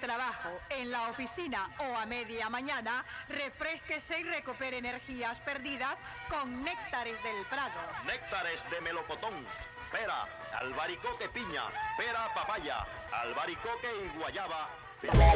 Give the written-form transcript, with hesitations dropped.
trabajo, en la oficina o a media mañana, refrésquese y recupere energías perdidas con néctares del Prado. Néctares de melocotón, pera, albaricoque piña, pera papaya, albaricoque y guayaba.